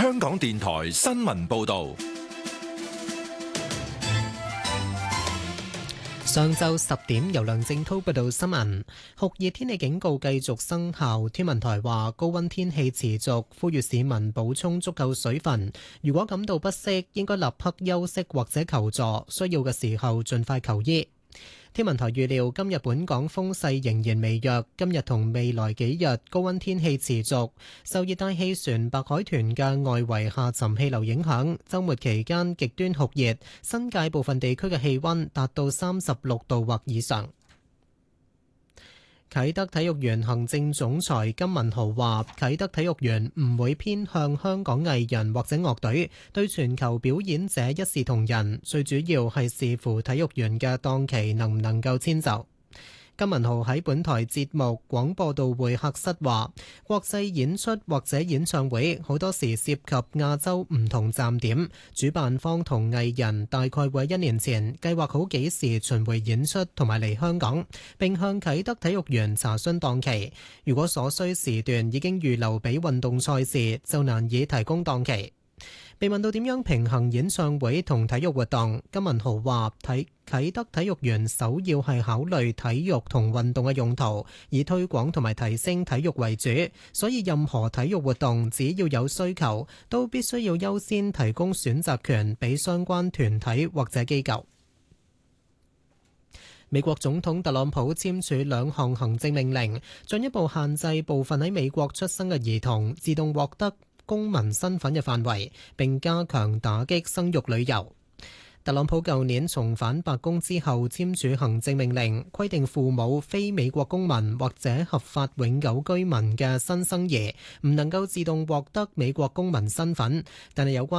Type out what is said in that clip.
香港電台新聞報道。 上晝10點，由梁正滔報道新聞。酷熱天氣警告繼續生效，天文台話高溫天氣持續，呼籲市民補充足夠水分。如果感到不適，應該立刻休息或者求助，需要嘅時候盡快求醫。天文台預料今日本港風勢仍然微弱，今日同未來幾日高溫天氣持續，受熱帶氣旋白海豚嘅外圍下沉氣流影響，週末期間極端酷熱，新界部分地區嘅氣溫達到36度或以上。啟德體育園行政總裁金文豪話：啟德體育園唔會偏向香港藝人或者樂隊，對全球表演者一視同仁，最主要係視乎體育園嘅檔期能唔能夠遷就。金文豪喺本台節目廣播道會客室話：國際演出或者演唱會好多時涉及亞洲唔同站點，主辦方同藝人大概會1年前計劃好幾時巡迴演出同埋嚟香港，並向啟德體育園查詢檔期。如果所需時段已經預留俾運動賽事，就難以提供檔期。被問到點樣平衡演唱會同體育活動，金文豪話：啟德體育園首要係考慮體育同運動嘅用途，以推廣同埋提升體育為主，所以任何體育活動只要有需求，都必須要優先提供選擇權俾相關團體或者機構。美國總統特朗普簽署2項行政命令，進一步限制部分喺美國出生嘅兒童自動獲得公民身份嘅範圍，並加強打擊生育旅遊。特朗普舊年重返白宮之後簽署行政命令，規定父母非美國公民或者合法永久居民嘅新生兒唔能夠自動獲得美國公民身份，但係有關